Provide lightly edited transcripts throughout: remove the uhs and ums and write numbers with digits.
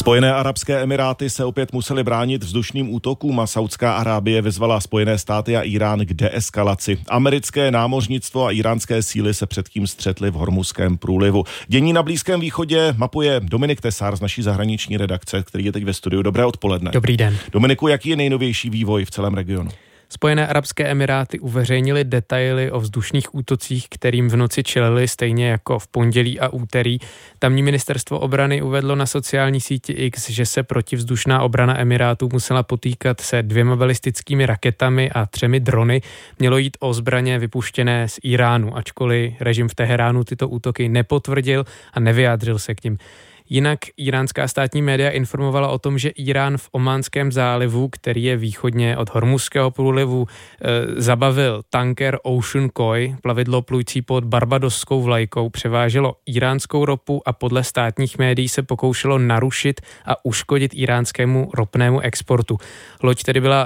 Spojené arabské emiráty se opět musely bránit vzdušným útokům a Saudská Arábie vyzvala Spojené státy a Irán k deeskalaci. Americké námořnictvo a iránské síly se předtím střetly v Hormuzském průlivu. Dění na Blízkém východě mapuje Dominik Tesár z naší zahraniční redakce, který je teď ve studiu. Dobré odpoledne. Dobrý den. Dominiku, jaký je nejnovější vývoj v celém regionu? Spojené arabské emiráty uveřejnili detaily o vzdušných útocích, kterým v noci čelili stejně jako v pondělí a úterý. Tamní ministerstvo obrany uvedlo na sociální síti X, že se protivzdušná obrana emirátů musela potýkat se 2 balistickými raketami a 3 drony. Mělo jít o zbraně vypuštěné z Iránu, ačkoliv režim v Teheránu tyto útoky nepotvrdil a nevyjádřil se k nim. Jinak iránská státní média informovala o tom, že Irán v Ománském zálivu, který je východně od Hormuzského průlivu, zabavil tanker Ocean Koi, plavidlo plující pod barbadoskou vlajkou, převáželo iránskou ropu a podle státních médií se pokoušelo narušit a uškodit iránskému ropnému exportu. Loď tedy byla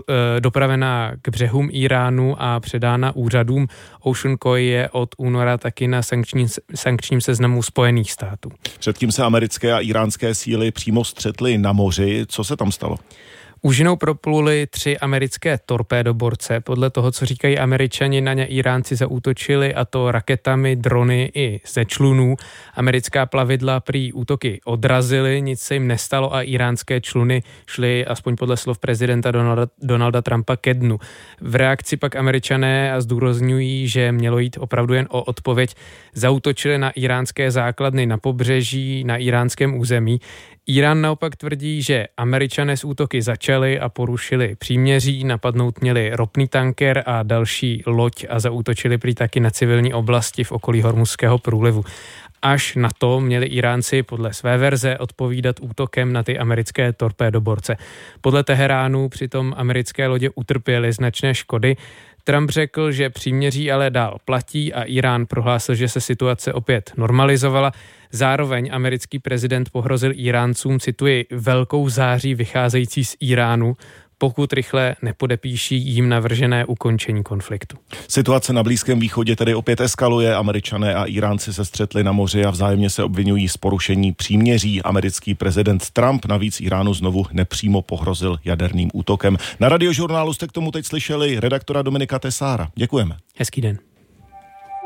dopravena k břehům Iránu a předána úřadům. Ocean Koi je od února taky na sankčním seznamu Spojených států. Předtím se americké a iránské síly přímo střetly na moři. Co se tam stalo? Úžinou propluli 3 americké torpédoborce. Podle toho, co říkají Američani, na ně Iránci zaútočili, a to raketami, drony i ze člunů. Americká plavidla prý útoky odrazily, nic se jim nestalo a iránské čluny šly, aspoň podle slov prezidenta Donalda Trumpa, ke dnu. V reakci pak Američané zdůrazňují, že mělo jít opravdu jen o odpověď. Zaútočili na iránské základny na pobřeží, na iránském území. Irán naopak tvrdí, že Američané z útoky začali a porušili příměří, napadnout měli ropný tanker a další loď a zaútočili prý taky na civilní oblasti v okolí Hormuzského průlivu. Až na to měli Iránci podle své verze odpovídat útokem na ty americké torpédoborce. Podle Teheránu přitom americké lodě utrpěly značné škody. Trump řekl, že příměří ale dál platí a Irán prohlásil, že se situace opět normalizovala. Zároveň americký prezident pohrozil Iráncům, cituji, velkou září vycházející z Iránu, pokud rychle nepodepíší jim navržené ukončení konfliktu. Situace na Blízkém východě tedy opět eskaluje. Američané a Iránci se střetli na moři a vzájemně se obvinují z porušení příměří. Americký prezident Trump navíc Iránu znovu nepřímo pohrozil jaderným útokem. Na Radiožurnálu jste k tomu teď slyšeli redaktora Dominika Tesára. Děkujeme. Hezký den.